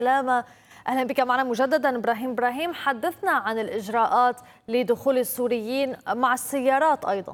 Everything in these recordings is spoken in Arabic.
السلامة. أهلا بك معنا مجددا إبراهيم. حدثنا عن الإجراءات لدخول السوريين مع السيارات أيضا.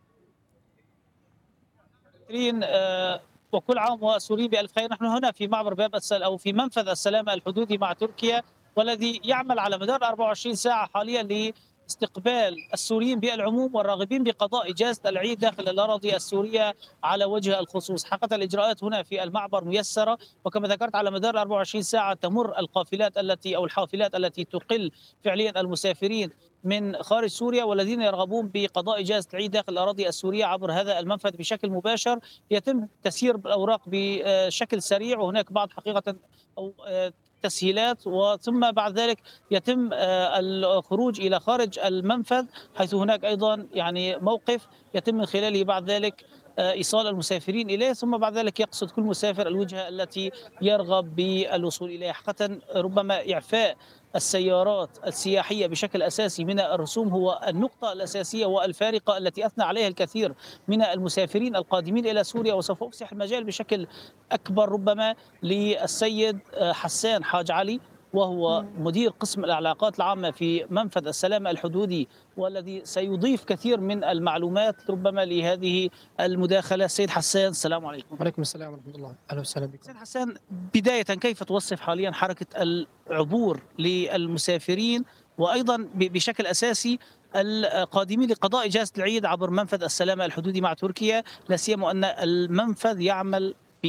وكل عام والسوريين بألف خير. نحن هنا في معبر باب أو في منفذ السلامة الحدودي مع تركيا، والذي يعمل على مدار 24 ساعة حاليا لاستقبال السوريين بالعموم والراغبين بقضاء إجازة العيد داخل الأراضي السورية على وجه الخصوص. حقيقة الإجراءات هنا في المعبر ميسرة، وكما ذكرت على مدار 24 ساعة تمر القافلات أو الحافلات التي تقل فعليا المسافرين من خارج سوريا والذين يرغبون بقضاء إجازة العيد داخل الأراضي السورية عبر هذا المنفذ بشكل مباشر. يتم تسيير الأوراق بشكل سريع، وهناك بعض حقيقة أو تسهيلات، وثم بعد ذلك يتم الخروج إلى خارج المنفذ، حيث هناك أيضا يعني موقف يتم من خلاله بعد ذلك إيصال المسافرين إليه، ثم بعد ذلك يقصد كل مسافر الوجهة التي يرغب بالوصول إليها. حقيقة ربما إعفاء السيارات السياحية بشكل أساسي من الرسوم هو النقطة الأساسية والفارقة التي أثنى عليها الكثير من المسافرين القادمين إلى سوريا. وسوف أفسح المجال بشكل أكبر ربما للسيد حسان حاج علي، وهو مدير قسم العلاقات العامة في منفذ السلامة الحدودي، والذي سيضيف كثير من المعلومات ربما لهذه المداخلة. سيد حسان، السلام عليكم. وعليكم السلام ورحمة الله، أهلا وسهلا بكم. سيد حسان، بداية كيف توصف حاليا حركة العبور للمسافرين وأيضا بشكل أساسي القادمين لقضاء إجازة العيد عبر منفذ السلامة الحدودي مع تركيا، لا سيما أن المنفذ يعمل ب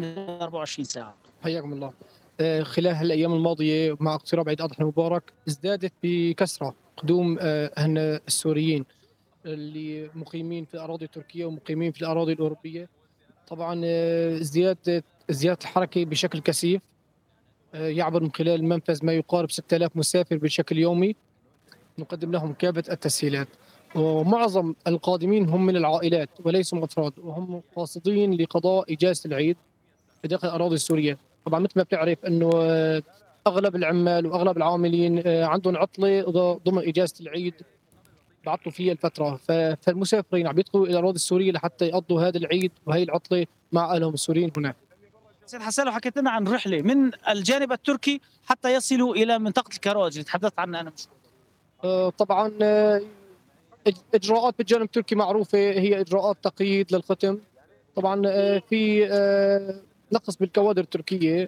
24 ساعة؟ حياكم الله. خلال الأيام الماضية مع اقتراب عيد الأضحى المبارك ازدادت بكثرة قدوم أهلنا السوريين اللي مقيمين في الأراضي التركية ومقيمين في الأراضي الأوروبية. طبعا زيادة الحركة بشكل كثيف. يعبر من خلال المنفذ ما يقارب 6000 مسافر بشكل يومي. نقدم لهم كافة التسهيلات، ومعظم القادمين هم من العائلات وليسوا من أفراد، وهم قاصدين لقضاء إجازة العيد في داخل الأراضي السورية. طبعا مثل ما بتعرف أنه أغلب العمال وأغلب العاملين عندهم عطلة ضمن إجازة العيد بعطلوا فيها الفترة، فالمسافرين عم يدخلوا إلى الأراضي السورية لحتى يقضوا هذا العيد وهي العطلة مع أهلهم السوريين هناك. سيد حسان، لو حكيت لنا عن رحلة من الجانب التركي حتى يصلوا إلى منطقة الكراج اللي تحدثت عنها أنا مش. طبعا إجراءات بالجانب التركي معروفة، هي إجراءات تقييد للختم. طبعا في نقص بالكوادر التركية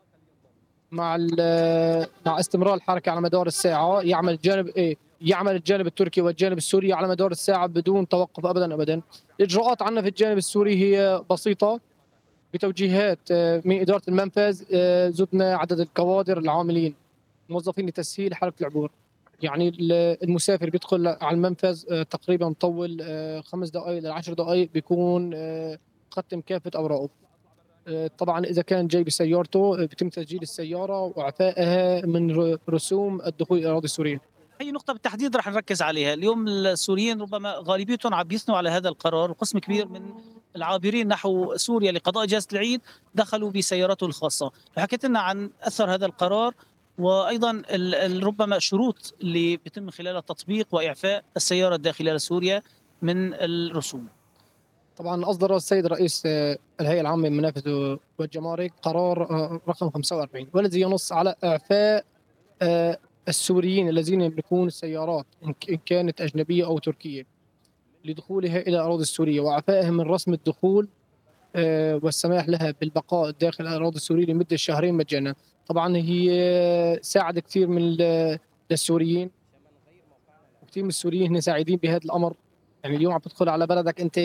مع استمرار الحركة على مدار الساعة. يعمل الجانب التركي والجانب السوري على مدار الساعة بدون توقف أبدا. الإجراءات عندنا في الجانب السوري هي بسيطة، بتوجيهات من إدارة المنفذ. زدنا عدد الكوادر العاملين موظفين لتسهيل حركة العبور. يعني المسافر بيدخل على المنفذ تقريبا مطول 5 دقائق ل 10 دقائق بيكون ختم كافة أوراقه. طبعا إذا كان جاي بسيارته بيتم تسجيل السيارة وإعفائها من رسوم الدخول إلى الأراضي السورية. أي نقطة بالتحديد رح نركز عليها اليوم؟ السوريين ربما غالبيتهم عم يثنوا على هذا القرار، وقسم كبير من العابرين نحو سوريا لقضاء إجازة العيد دخلوا بسياراتهم الخاصة. حكيت لنا عن أثر هذا القرار، وأيضا ربما شروط اللي بيتم من خلالها تطبيق وإعفاء السيارة الداخلة لسوريا من الرسوم. طبعا أصدر السيد رئيس الهيئة العامة للمنافذ والجمارك قرار رقم 45، والذي ينص على إعفاء السوريين الذين يملكون السيارات إن كانت أجنبية أو تركية لدخولها إلى الأراضي السورية، وإعفائهم من رسم الدخول والسماح لها بالبقاء داخل الأراضي السورية لمدة شهرين مجانا. طبعا هي ساعد كثير من السوريين، وكثير من السوريين هن سعيدين بهذا الأمر. يعني اليوم عم تدخل على بلدك أنت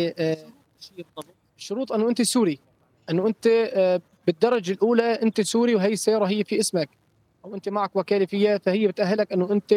الشروط أنه أنت سوري، أنه أنت بالدرجة الأولى أنت سوري، وهي السيارة هي في اسمك أو أنت معك وكالة فيها، فهي بتأهلك أنه أنت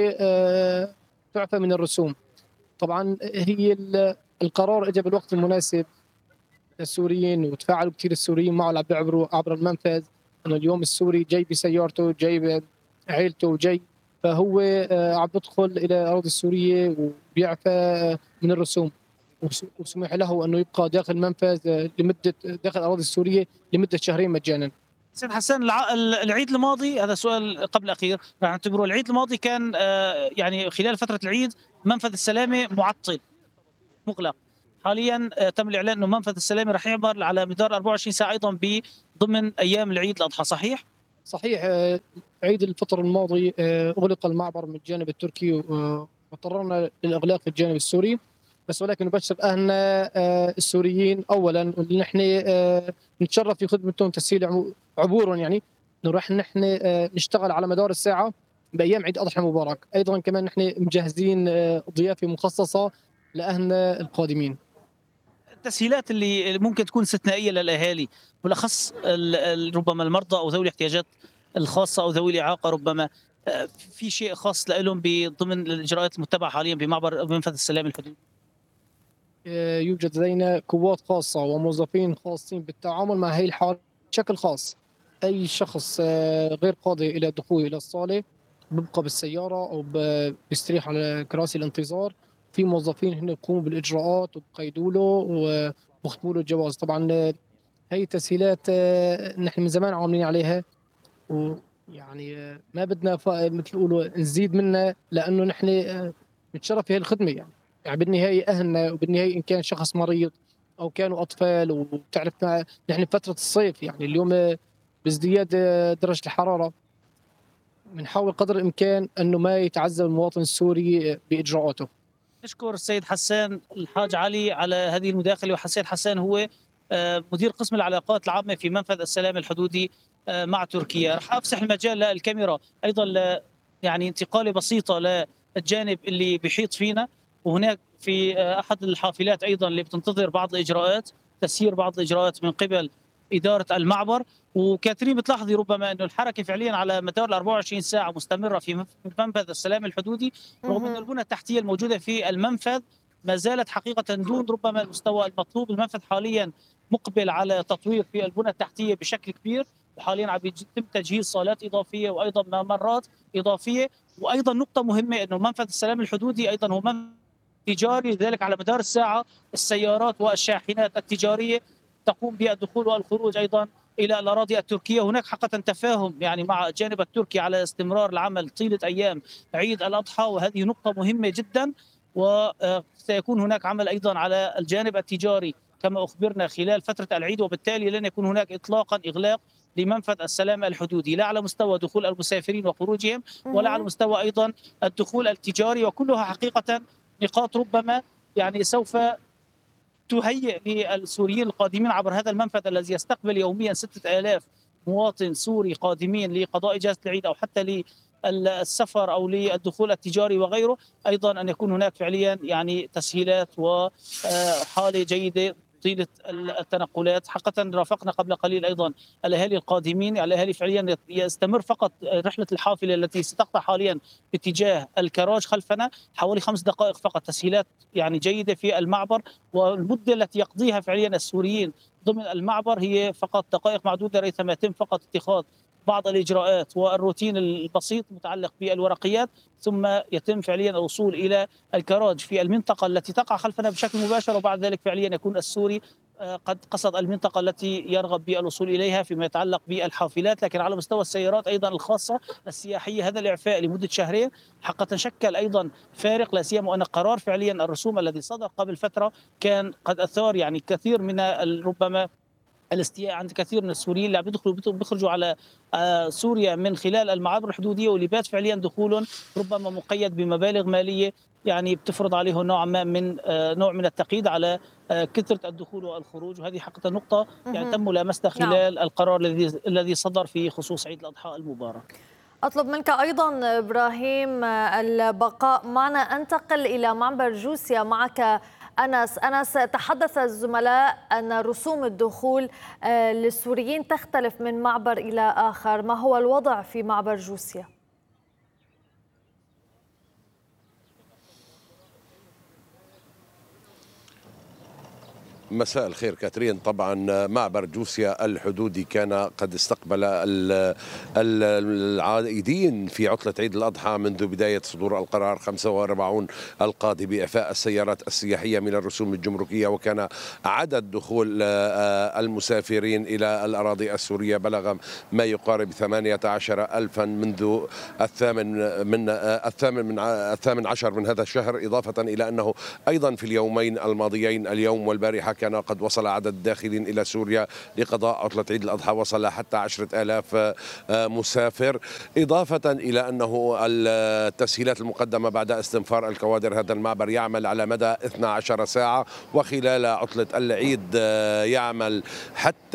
تعفى من الرسوم. طبعا هي القرار اجى بالوقت المناسب للسوريين، وتفاعلوا كثير السوريين معه اللي عم بيعبروا عبر المنفذ انه اليوم السوري جاي بسيارته، جاي بعائلته، جاي فهو عم بدخل الى الاراضي السوريه وبيعفى من الرسوم، وسمح له انه يبقى داخل المنفذ داخل الاراضي السوريه لمده شهرين مجانا. سيد حسان، العيد الماضي، هذا سؤال قبل الأخير، راح نعتبره العيد الماضي كان يعني خلال فترة العيد منفذ السلامة معطل مغلق. حاليا تم الإعلان أنه منفذ السلامة راح يعمل على مدار 24 ساعة أيضا ضمن أيام العيد الأضحى، صحيح؟ صحيح. عيد الفطر الماضي أغلق المعبر من الجانب التركي، واضطررنا للإغلاق في الجانب السوري. بس ولكن نبشر أهلنا السوريين أولا اللي نحن نتشرف في خدمتهم تسهيل عبورهم، يعني نروح نحن نشتغل على مدار الساعة بأيام عيد الأضحى المبارك. أيضا كمان نحن مجهزين ضيافة مخصصة لأهلنا القادمين. التسهيلات اللي ممكن تكون استثنائيه للاهالي، بالاخص ربما المرضى او ذوي الاحتياجات الخاصه او ذوي الاعاقه، ربما في شيء خاص لهم ضمن الاجراءات المتبعه حاليا بمعبر منفذ السلام الحدودي؟ يوجد لدينا قوات خاصة وموظفين خاصين بالتعامل مع هذه الحالة بشكل خاص. أي شخص غير قادر إلى الدخول إلى الصالة بيبقى بالسيارة أو بيستريح على كراسي الانتظار. في موظفين هن يقوموا بالإجراءات وبقيدوا له وبختموا له الجواز. طبعا هي تسهيلات نحن من زمان عاملين عليها، ويعني ما بدنا مثل يقولوا نزيد منها، لأنه نحن نتشرف في هذه الخدمة. يعني بالنهاية أهلنا، وبالنهاية إن كان شخص مريض أو كانوا أطفال. وبتعرف نحن فترة الصيف، يعني اليوم بازدياد درجة الحرارة، بنحاول قدر الإمكان أنه ما يتعذب المواطن السوري بإجراءاته. نشكر السيد حسان الحاج علي على هذه المداخلة. وحسين حسان هو مدير قسم العلاقات العامة في منفذ السلام الحدودي مع تركيا. رح أفسح المجال للكاميرا أيضا يعني انتقالة بسيطة للجانب اللي بيحيط فينا. وهناك في أحد الحافلات أيضا اللي بتنتظر بعض الإجراءات، تسيير بعض الإجراءات من قبل إدارة المعبر. وكاترين بتلاحظي ربما أنه الحركة فعليا على مدار 24 ساعة مستمرة في منفذ السلام الحدودي، رغم أن البنى التحتية الموجودة في المنفذ ما زالت حقيقة دون ربما المستوى المطلوب. المنفذ حاليا مقبل على تطوير في البنى التحتية بشكل كبير، وحاليا عم يتم تجهيز صالات إضافية وأيضا ممرات إضافية. وأيضا نقطة مهمة أنه منفذ السلام الحدودي أيضا هو منفذ تجاري، لذلك على مدار الساعة السيارات والشاحنات التجارية تقوم بالدخول والخروج أيضا إلى الأراضي التركية. هناك حقيقة تفاهم يعني مع الجانب التركي على استمرار العمل طيلة أيام عيد الأضحى، وهذه نقطة مهمة جدا. وسيكون هناك عمل أيضا على الجانب التجاري كما أخبرنا خلال فترة العيد، وبالتالي لن يكون هناك إغلاق لمنفذ السلام الحدودي، لا على مستوى دخول المسافرين وخروجهم ولا على مستوى أيضا الدخول التجاري. وكلها حقيقة نقاط ربما يعني سوف تهيئ للسوريين القادمين عبر هذا المنفذ الذي يستقبل يوميا 6000 مواطن سوري قادمين لقضاء إجازة العيد أو حتى للسفر أو للدخول التجاري وغيره، أيضا أن يكون هناك فعليا يعني تسهيلات وحالة جيدة طيلة التنقلات. حقا رافقنا قبل قليل أيضا الأهالي القادمين. الأهالي فعليا يستمر فقط رحلة الحافلة التي ستقطع حاليا باتجاه الكراج خلفنا حوالي 5 دقائق فقط. تسهيلات يعني جيدة في المعبر، والمدة التي يقضيها فعليا السوريين ضمن المعبر هي فقط دقائق معدودة ريثما يتم فقط اتخاذ بعض الإجراءات والروتين البسيط متعلق بالورقيات، ثم يتم فعليا الوصول إلى الكراج في المنطقة التي تقع خلفنا بشكل مباشر. وبعد ذلك فعليا يكون السوري قد قصد المنطقة التي يرغب بالوصول إليها فيما يتعلق بالحافلات. لكن على مستوى السيارات أيضا الخاصة السياحية، هذا الإعفاء لمدة شهرين حقا شكل أيضا فارق، لا سيما أن قرار فعليا الرسوم الذي صدر قبل فترة كان قد أثار يعني كثير من ربما الاستياء عند كثير من السوريين اللي عم بيخرجوا على سوريا من خلال المعابر الحدوديه، واللي بات فعليا دخولهم ربما مقيد بمبالغ ماليه يعني بتفرض عليه نوع ما من التقييد على كثره الدخول والخروج. وهذه حقيقه نقطه يعني تم ملامستها خلال القرار الذي صدر في خصوص عيد الاضحى المبارك. أطلب منك أيضا إبراهيم البقاء معنا. أنتقل إلى معبر جوسيا معك أنس. تحدث الزملاء أن رسوم الدخول للسوريين تختلف من معبر إلى آخر، ما هو الوضع في معبر جوسيا؟ مساء الخير كاترين. طبعا معبر جوسيا الحدودي كان قد استقبل العائدين في عطلة عيد الأضحى منذ بداية صدور القرار 45 القاضي بإعفاء السيارات السياحية من الرسوم الجمركية، وكان عدد دخول المسافرين إلى الأراضي السورية بلغ ما يقارب 18 ألفا منذ الثامن عشر من هذا الشهر، إضافة إلى أنه أيضا في اليومين الماضيين اليوم والبارحة كان قد وصل عدد الداخلين إلى سوريا لقضاء عطلة عيد الأضحى وصل حتى 10,000 مسافر، إضافة إلى أنه التسهيلات المقدمة بعد استنفار الكوادر هذا المعبر يعمل على مدى 12 ساعة، وخلال عطلة العيد يعمل حتى